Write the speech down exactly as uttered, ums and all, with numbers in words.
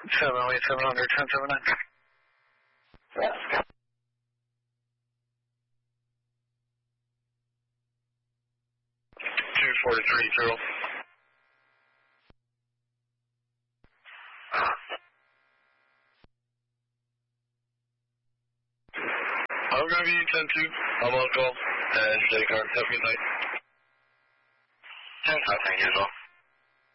seven oh eight, seven hundred, ten seven nine. Yes. two forty-three, zero. I'm going to be ten two. I'm on call. And stay car. Have a good night. ten five, thank you as well.